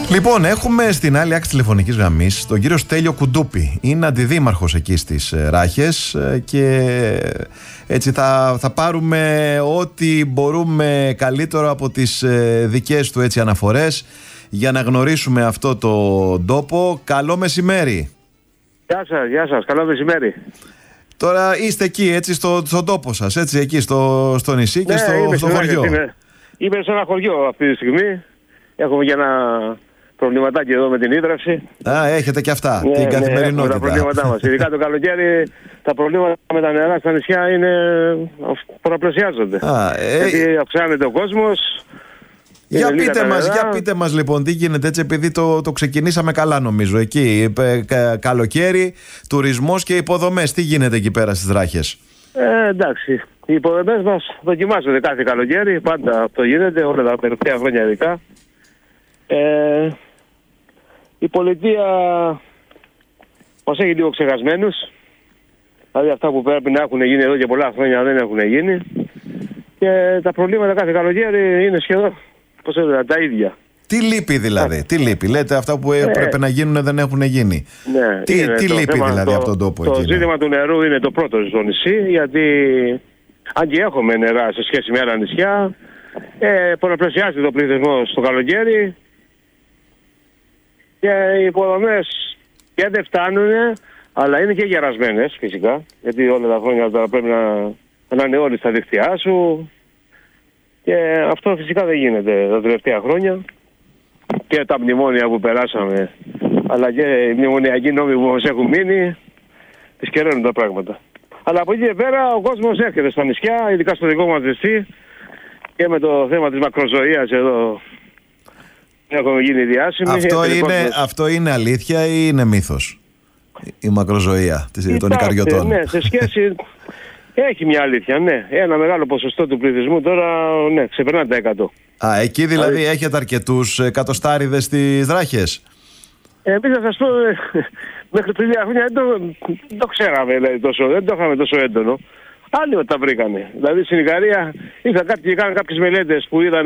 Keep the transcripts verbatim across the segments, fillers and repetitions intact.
Λοιπόν, έχουμε στην άλλη άκρη τηλεφωνικής γραμμής τον κύριο Στέλιο Κουντούπη. Είναι αντιδήμαρχος εκεί στις Ράχες και έτσι θα, θα πάρουμε ό,τι μπορούμε καλύτερο από τις δικές του έτσι αναφορές για να γνωρίσουμε αυτό το τόπο. Καλό μεσημέρι. Γεια σας, γεια σας, καλό μεσημέρι. Τώρα είστε εκεί, έτσι, στο, στον τόπο σας, έτσι, εκεί στο, στο νησί και ναι, στο, είμαι στο χωριό. Είμαι, είμαι σε ένα χωριό αυτή τη στιγμή. Έχουμε και ένα προβληματάκι εδώ με την ίδρυυση. Α, έχετε και αυτά, ναι, την ναι, καθημερινότητα. Ναι, τα προβλήματά μας. Ειδικά το καλοκαίρι, τα προβλήματα με τα νερά στα νησιά είναι πολλαπλασιάζονται. Α, ε... Γιατί αυξάνεται ο κόσμος. Για πείτε, μας, για πείτε μας λοιπόν τι γίνεται έτσι, επειδή το, το ξεκινήσαμε καλά νομίζω εκεί, κα, καλοκαίρι, τουρισμός και υποδομές, τι γίνεται εκεί πέρα στις Ράχες? Ε, εντάξει, οι υποδομές μας δοκιμάζονται κάθε καλοκαίρι, πάντα αυτό γίνεται, όλα τα τελευταία χρόνια ειδικά. Ε, η πολιτεία μας έχει λίγο ξεχασμένους, δηλαδή αυτά που πρέπει να έχουν γίνει εδώ και πολλά χρόνια δεν έχουν γίνει και τα προβλήματα κάθε καλοκαίρι είναι σχεδόν πώς έλεγα, τα ίδια. Τι λείπει δηλαδή, τι λείπει, λέτε αυτά που ε, έπρεπε να γίνουν δεν έχουν γίνει. Ναι, τι τι λείπει θέμα, δηλαδή το, από τον τόπο το εκεί? Το ζήτημα του νερού είναι το πρώτο στο νησί, γιατί αν και έχουμε νερά σε σχέση με άλλα νησιά, ε, πολλαπλασιάζεται το πληθυσμό στο καλοκαίρι και οι υποδομές και δεν φτάνουν, αλλά είναι και γερασμένες φυσικά, γιατί όλα τα χρόνια τώρα πρέπει να, να είναι όλοι στα δίκτυά σου. Και αυτό φυσικά δεν γίνεται τα τελευταία χρόνια. Και τα μνημόνια που περάσαμε, αλλά και οι μνημονιακοί νόμοι που μας έχουν μείνει, τις κεραίνουν τα πράγματα. Αλλά από εκεί και πέρα ο κόσμος έρχεται στα νησιά, ειδικά στο δικό μας νησί, και με το θέμα της μακροζωίας εδώ έχουμε γίνει διάσημοι. Αυτό, είναι, κόσμος... αυτό είναι αλήθεια ή είναι μύθος, η μακροζωία των Ικαριωτών? Ναι, σε σχέση... Έχει μια αλήθεια, ναι. Ένα μεγάλο ποσοστό του πληθυσμού τώρα, ναι, ξεπερνά τα εκατό. Α, εκεί δηλαδή Ά, έχετε αρκετούς εκατοστάριδες στις Ράχες? Εμείς θα σας πω, μέχρι πριν δύο χρόνια δεν το, το ξέραμε, δηλαδή, τόσο, δεν το είχαμε τόσο έντονο. Άλλοι όταν τα βρήκανε. Δηλαδή στην Ικαρία είχα κάποιοι, κάναν κάποιες μελέτες που είδαν...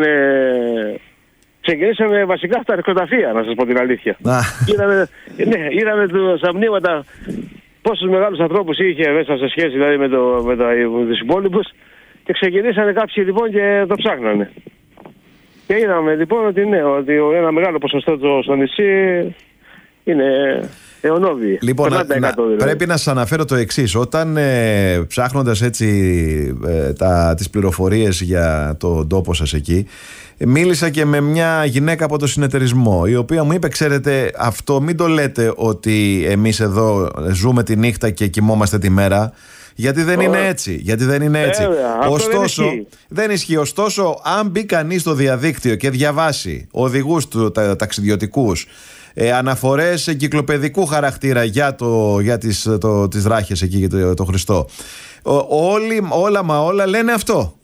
Ξεκινήσαμε βασικά στα νεκροταφεία, να σας πω την αλήθεια. είδαμε, ναι, είδαμε στα μνήματα πόσους μεγάλους ανθρώπους είχε μέσα σε σχέση δηλαδή με, το, με, τα, με τους υπόλοιπους και ξεκινήσανε κάποιοι λοιπόν και το ψάχνανε. Και είδαμε λοιπόν ότι ναι, ότι ένα μεγάλο ποσοστό το, στο νησί είναι αιωνόβιοι. Λοιπόν, να, δηλαδή. Πρέπει να σας αναφέρω το εξής. Όταν ε, ψάχνοντας έτσι ε, τα, τις πληροφορίες για τον τόπο σας εκεί, μίλησα και με μια γυναίκα από το συνεταιρισμό, η οποία μου είπε, ξέρετε, αυτό μην το λέτε ότι εμείς εδώ ζούμε τη νύχτα και κοιμόμαστε τη μέρα, γιατί δεν είναι έτσι. Γιατί δεν είναι έτσι. Βέβαια, Ωστόσο, δεν ισχύει. δεν ισχύει. Ωστόσο, αν μπει κανείς στο διαδίκτυο και διαβάσει οδηγούς του, τα, ταξιδιωτικούς, ε, αναφορές εγκυκλοπαιδικού χαρακτήρα για, το, για τις, το, τις Ράχες εκεί και το, το Χριστό, όλοι, όλα μα όλα λένε αυτό.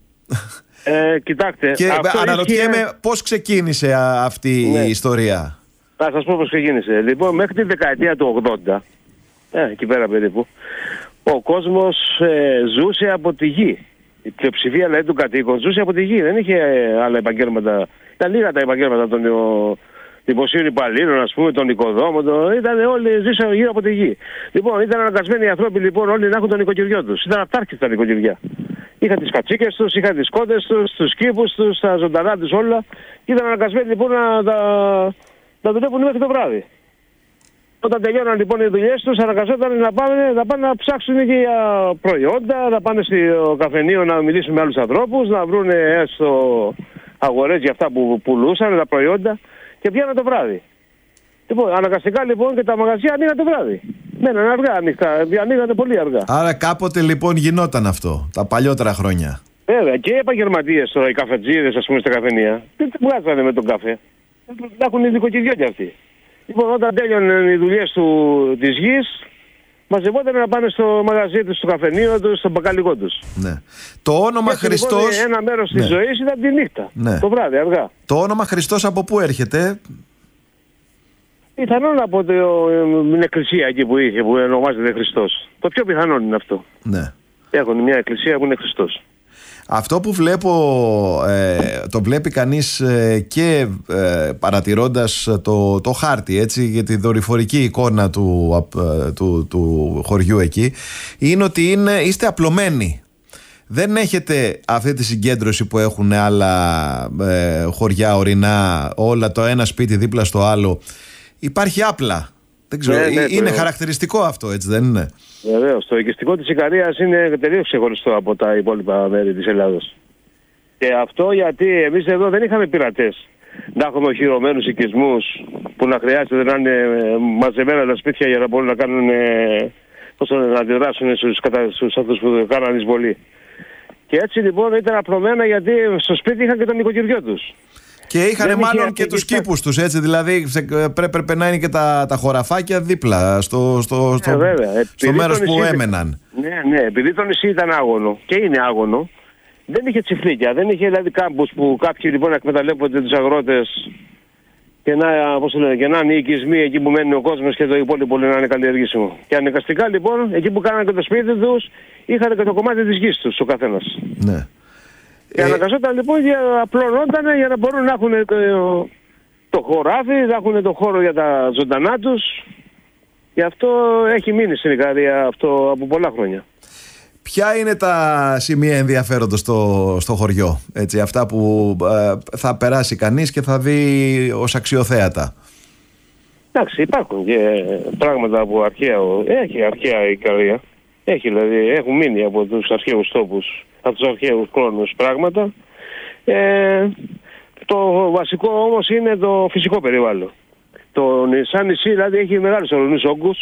Ε, κοιτάξτε, και αναρωτιέμαι ισχύει... πώς ξεκίνησε α, αυτή ναι. η ιστορία. Θα σας πω πώς ξεκίνησε. Λοιπόν, μέχρι τη δεκαετία του ογδόντα, ε, εκεί πέρα περίπου, ο κόσμος ε, ζούσε από τη γη. Η πλειοψηφία δηλαδή, του κατοίκων ζούσε από τη γη. Δεν είχε ε, άλλα επαγγέλματα. Ήταν λίγα τα επαγγέλματα των ο, δημοσίων υπαλλήλων, ας πούμε, των οικοδόμων. Ήταν όλοι ζούσαν γύρω από τη γη. Λοιπόν, ήταν αναγκασμένοι οι άνθρωποι λοιπόν, όλοι να έχουν τον νοικοκυριό τους. Ήταν αυτάρκιστα νοικοκυριά. Είχαν τις κατσίκες τους, είχαν τις κότες τους, τους κήπους τους, τα ζωντανά τους όλα. Και ήταν αναγκασμένοι λοιπόν να τα να δουλεύουν μέχρι το βράδυ. Όταν τελειώναν λοιπόν οι δουλειές τους, αναγκαζόταν να πάνε, να πάνε να ψάξουν και για προϊόντα, να πάνε στο καφενείο να μιλήσουν με άλλους ανθρώπους, να βρουν έστω αγορές για αυτά που πουλούσαν, τα προϊόντα, και βγαίναν το βράδυ. Λοιπόν, αναγκαστικά λοιπόν και τα μαγαζιά ανοίγαν το βράδυ. Μέναν αργά ανοιχτά, ανοίγανε πολύ αργά. Άρα κάποτε λοιπόν γινόταν αυτό, τα παλιότερα χρόνια. Βέβαια, και οι επαγγελματίες τώρα, οι καφετζίδες, ας πούμε, στα καφενεία, δεν τα βγάζανε με τον καφέ. Να έχουν νοικοκυριό κι αυτοί. Λοιπόν, όταν τέλειωναν οι δουλειές της γης, μαζευόταν να πάνε στο μαγαζί τους, στο καφενείο τους, στο μπακαλικό τους. Ναι. Το όνομα και Χριστός... Λοιπόν, ένα μέρος της ναι. ζωής ήταν τη νύχτα, ναι. το βράδυ, αργά. Το όνομα Χριστός από πού έρχεται? Πιθανόν από την εκκλησία εκεί που είχε, που ονομάζεται Χριστός. Το πιο πιθανόν είναι αυτό. Ναι. Έχουν μια εκκλησία που είναι Χριστός. Αυτό που βλέπω, ε, το βλέπει κανείς ε, και ε, παρατηρώντας το, το χάρτη, έτσι, για τη δορυφορική εικόνα του, ε, του, του χωριού εκεί, είναι ότι είναι, είστε απλωμένοι. Δεν έχετε αυτή τη συγκέντρωση που έχουν άλλα ε, χωριά ορεινά, όλα το ένα σπίτι δίπλα στο άλλο. Υπάρχει άπλα. Δεν ξέρω, ναι, ναι, είναι το... χαρακτηριστικό αυτό, έτσι δεν είναι? Βεβαίως. Το οικιστικό της Ικαρίας είναι τελείως ξεχωριστό από τα υπόλοιπα μέρη της Ελλάδος. Και αυτό γιατί εμείς εδώ δεν είχαμε πειρατές να έχουμε οχυρωμένους οικισμούς που να χρειάζεται να είναι μαζεμένα τα σπίτια για να μπορούν να κάνουν, πώς το, να αντιδράσουν στους, κατα... στους αυτούς που κάναν εισβολή. Και έτσι λοιπόν ήταν απλωμένα γιατί στο σπίτι είχαν και το νοικοκυριό τους. Και είχαν δεν μάλλον και τους κήπους τους, έτσι, δηλαδή πρέπει να είναι και τα, τα χωραφάκια δίπλα στο, στο, στο, ε, στο μέρος που έμεναν. Ναι, ναι, επειδή το νησί ήταν άγωνο και είναι άγωνο, δεν είχε τσιφλίκια, δεν είχε δηλαδή κάμπους που κάποιοι λοιπόν εκμεταλλεύονται τους αγρότες και να, πώς λένε, και να είναι οι οικισμοί εκεί που μένει ο κόσμος και το υπόλοιπο να είναι καλλιεργήσιμο. Και αναγκαστικά λοιπόν εκεί που κάνανε και το σπίτι τους είχαν και το κομμάτι της γης τους ο καθένας. Ναι. Και ε... αναγκαζόταν λοιπόν και απλωνόταν για να μπορούν να έχουν το, το χωράφι, να έχουν το χώρο για τα ζωντανά τους. Γι' αυτό έχει μείνει στην Ικαρία αυτό από πολλά χρόνια. Ποια είναι τα σημεία ενδιαφέροντος στο, στο χωριό, έτσι, αυτά που ε, θα περάσει κανείς και θα δει ως αξιοθέατα? Εντάξει, υπάρχουν και πράγματα από αρχαία, έχει αρχαία η Ικαρία. Έχει δηλαδή, έχουν μείνει από τους αρχαίους τόπους, από τους αρχαίους χρόνους πράγματα. Ε, το βασικό όμως είναι το φυσικό περιβάλλον. Το σαν νησί δηλαδή έχει μεγάλους ορεινούς όγκους,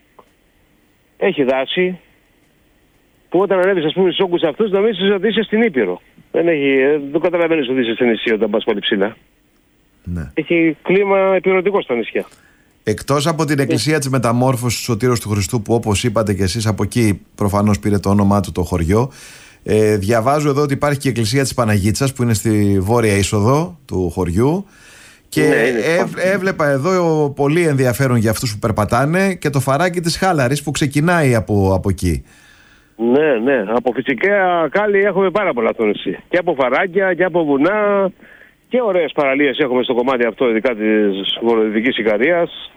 έχει δάση, που όταν ανέβεις ας πούμε στους όγκους αυτούς νομίζεις ότι είσαι στην Ήπειρο. Δεν, έχει, δεν καταλαβαίνεις ότι είσαι στην νησί όταν πας πολύ ψηλά. Ναι. Έχει κλίμα επιρωτικό στα νησιά. Εκτός από την εκκλησία της Μεταμόρφωσης του Σωτήρος του Χριστού, που όπως είπατε και εσείς από εκεί προφανώς πήρε το όνομά του το χωριό, ε, διαβάζω εδώ ότι υπάρχει και η εκκλησία της Παναγίτσας που είναι στη βόρεια είσοδο του χωριού και ναι, ε, έβλεπα εδώ πολύ ενδιαφέρον για αυτούς που περπατάνε και το φαράκι της Χάλαρης που ξεκινάει από, από εκεί. Ναι, ναι. Από φυσικά κάλλη έχουμε πάρα πολλά στο νησί. Και από φαράκια και από βουνά και ωραίες παραλίες έχουμε στο κομμάτι αυτό, ειδικά της βορειοδυτικής Ικαρίας.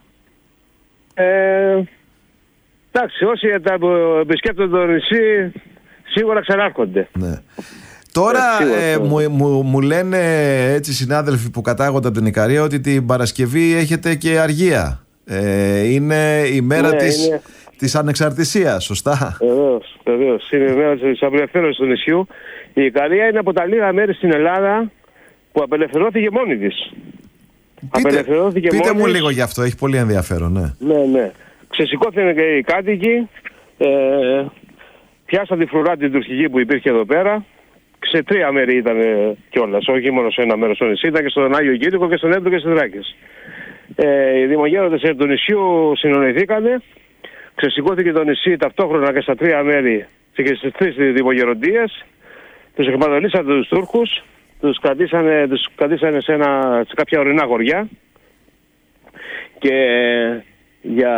Ε, εντάξει, όσοι επισκέπτονται το νησί σίγουρα ξανάρχονται. Ναι. Τώρα ε, ε, μου, μου, μου λένε έτσι συνάδελφοι που κατάγονται από την Ικαρία ότι την Παρασκευή έχετε και αργία. Ε, είναι η μέρα ναι, της... Είναι... της ανεξαρτησίας, σωστά? Βεβαίως, βεβαίως. Είναι η μέρα της απελευθέρωσης του νησιού. Η Ικαρία είναι από τα λίγα μέρη στην Ελλάδα που απελευθερώθηκε μόνη της. Πείτε, απελευθερώθηκε πείτε μόνη μου της. Λίγο γι' αυτό, έχει πολύ ενδιαφέρον, ναι. Ναι, ναι. Ξεσηκώθηκαν και οι κάτοικοι, ε, πιάσαν τη φρουρά την τουρκική που υπήρχε εδώ πέρα. Σε τρία μέρη ήταν κιόλας, όχι μόνο σε ένα μέρος στο νησί, ήταν και στον Άγιο Κήρυκο και στον Εύρο και στις Δράκες. Ε, οι δημογέροντες του νησιού συνονοηθήκανε. Ξεσηκώθηκε το νησί ταυτόχρονα και στα τρία μέρη και στις τρεις δημογεροντίες. Τους εκμεταλλήσαν τους Τούρκους, τους κρατήσανε, τους κρατήσανε σε, ένα, σε κάποια ορεινά χωριά και για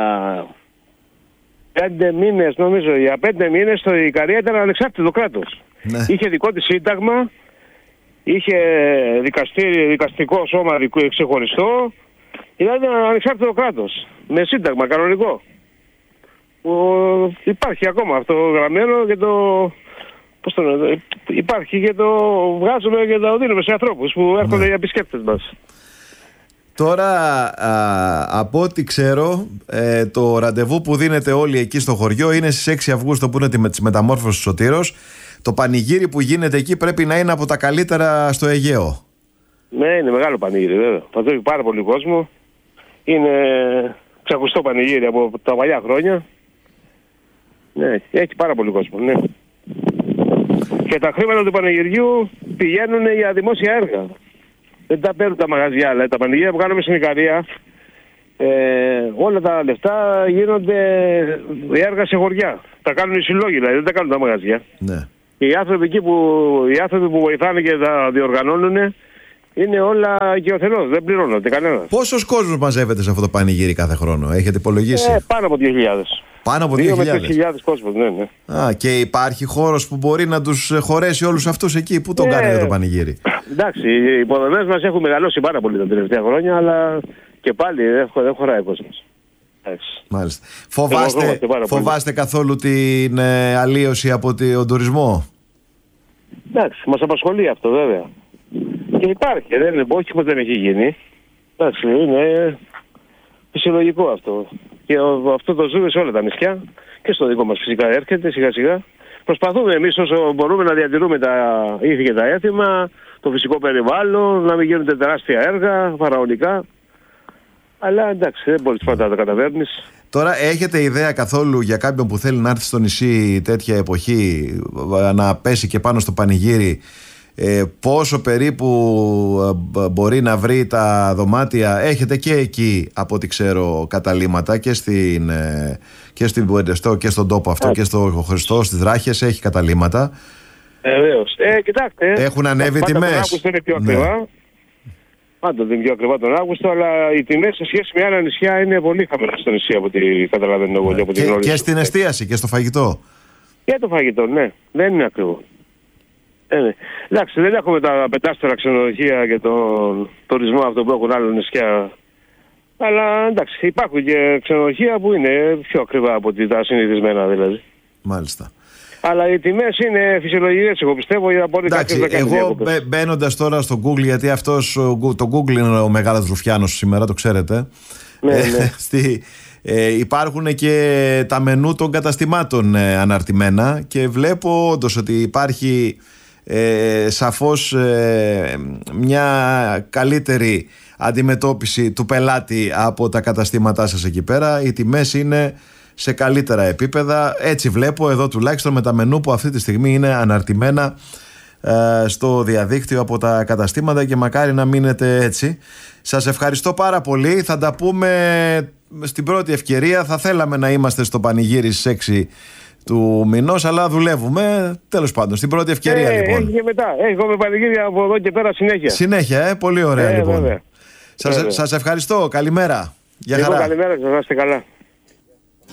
πέντε μήνες, νομίζω, για πέντε μήνες το Ικαρία ήταν ανεξάρτητο κράτος. Ναι. Είχε δικό της σύνταγμα, είχε δικαστήριο, δικαστικό σώμα ξεχωριστό, δηλαδή ήταν ανεξάρτητο κράτος, με σύνταγμα κανονικό. Που υπάρχει ακόμα αυτό γραμμένο και το, πώς το λέω, υπάρχει και το βγάζουμε και το δίνουμε σε ανθρώπους που έρχονται οι επισκέπτες μας. Τώρα α, από ό,τι ξέρω ε, το ραντεβού που δίνετε όλοι εκεί στο χωριό είναι στις έξι Αυγούστου που είναι τη μεταμόρφωση του Σωτήρος. Το πανηγύρι που γίνεται εκεί πρέπει να είναι από τα καλύτερα στο Αιγαίο. Ναι, είναι μεγάλο πανηγύρι βέβαια. Θα δει πάρα πολύ κόσμο. Είναι ξακουστό πανηγύρι από τα παλιά χρόνια. Ναι, έχει πάρα πολύ κόσμο, ναι. Και τα χρήματα του πανηγυριού πηγαίνουν για δημόσια έργα. Δεν τα παίρνουν τα μαγαζιά, αλλά τα πανηγύρια που κάνουμε στην Ικαρία, ε, όλα τα λεφτά γίνονται έργα σε χωριά. Τα κάνουν οι συλλόγοι, δηλαδή δεν τα κάνουν τα μαγαζιά. Ναι. Και οι άνθρωποι εκεί που, οι άνθρωποι που βοηθάνε και τα διοργανώνουν είναι όλα οικειοθελώς, δεν πληρώνονται κανένα. Πόσος κόσμος μαζεύεται σε αυτό το πανηγύρι κάθε χρόνο, έχετε υπολογίσει? Ε, πάνω από δύο χιλιάδες. Πάνω από δύο χιλιάδες. δύο με τρεις χιλιάδες κόσμος, ναι, ναι. Α, και υπάρχει χώρος που μπορεί να τους χωρέσει όλους αυτούς εκεί? Πού τον Ε, κάνετε το πανηγύρι? Εντάξει, οι υποδομές μας έχουν μεγαλώσει πάρα πολύ τα τελευταία χρόνια, αλλά και πάλι δεν, δεν χωράει ο κόσμος. Μάλιστα. Φοβάστε, φοβάστε καθόλου την ε, αλλίωση από τον τουρισμό? Εντάξει, μας απασχολεί αυτό βέβαια. Και υπάρχει, δεν είναι, όχι πως δεν έχει γίνει. Εντάξει, είναι φυσιολογικό αυτό. Και αυτό το ζούμε σε όλα τα νησιά και στο δικό μας φυσικά έρχεται σιγά σιγά. Προσπαθούμε εμείς όσο μπορούμε να διατηρούμε τα ήθη και τα έθιμα, το φυσικό περιβάλλον, να μην γίνονται τεράστια έργα, φαραωνικά. Αλλά εντάξει, δεν μπορείς πάντα να το καταφέρνεις. Τώρα έχετε ιδέα καθόλου για κάποιον που θέλει να έρθει στο νησί τέτοια εποχή, να πέσει και πάνω στο πανηγύρι, ε, πόσο περίπου ε, μπορεί να βρει τα δωμάτια? Έχετε και εκεί, από ό,τι ξέρω, καταλύματα και στην, ε, και στην Πουεντεστό και στον τόπο αυτό, yeah. και στο Χριστό, στις Δράχες έχει καταλύματα. Ε, βεβαίως. Ε, κοιτάξτε. Έχουν ανέβει τιμές. Τον Αύγουστο είναι πιο ακριβά. Ναι. Πάντα δεν είναι πιο ακριβά τον Αύγουστο, αλλά οι τιμές σε σχέση με άλλα νησιά είναι πολύ χαμηλά στο νησί από ό,τι καταλαβαίνω εγώ. Ναι. Από και, και στην εστίαση και στο φαγητό. Και το φαγητό, ναι. Δεν είναι ακριβό. Ε, ναι. Εντάξει, δεν έχουμε τα πεντάστερα ξενοδοχεία και τον τουρισμό αυτό που έχουν άλλα νησιά. Αλλά εντάξει, υπάρχουν και ξενοδοχεία που είναι πιο ακριβά από τα συνηθισμένα δηλαδή. Μάλιστα. Αλλά οι τιμές είναι φυσιολογικές, εγώ πιστεύω, για πολύ Εντάξει, εγώ μπαίνοντας τώρα στο Google, γιατί αυτός, το Google είναι ο μεγάλος ρουφιάνος σήμερα, το ξέρετε. Ναι, ναι. Στη, ε, υπάρχουν και τα μενού των καταστημάτων ε, αναρτημένα και βλέπω όντως ότι υπάρχει ε, σαφώς ε, μια καλύτερη αντιμετώπιση του πελάτη από τα καταστήματά σας εκεί πέρα. Οι τιμές είναι σε καλύτερα επίπεδα, έτσι βλέπω εδώ τουλάχιστον με τα μενού που αυτή τη στιγμή είναι αναρτημένα ε, στο διαδίκτυο από τα καταστήματα, και μακάρι να μείνετε έτσι. Σας ευχαριστώ πάρα πολύ, θα τα πούμε στην πρώτη ευκαιρία. Θα θέλαμε να είμαστε στο πανηγύρι στις έξι του μηνός, αλλά δουλεύουμε, τέλος πάντων, στην πρώτη ευκαιρία. ε, λοιπόν. Έχει και μετά, έχουμε πανηγύρια από εδώ και πέρα συνέχεια. Συνέχεια, ε, πολύ ωραία. ε, λοιπόν. Βέβαια. Σας, σας ευχαριστώ, καλημέρα. Γεια χαρά. Καλημέρα, σας να είστε καλά.